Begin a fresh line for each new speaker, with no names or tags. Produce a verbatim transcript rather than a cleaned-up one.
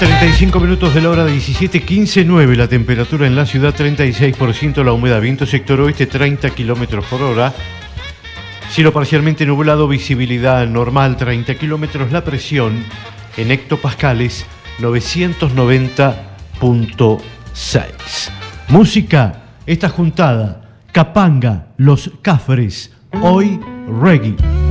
treinta y cinco minutos de la hora, diecisiete quince nueve, la temperatura en la ciudad treinta y seis por ciento, la humedad, viento sector oeste treinta kilómetros por hora, cielo parcialmente nublado, visibilidad normal treinta kilómetros, la presión en hectopascales novecientos noventa punto seis. Música, esta juntada, Capanga, Los Cafres, hoy reggae.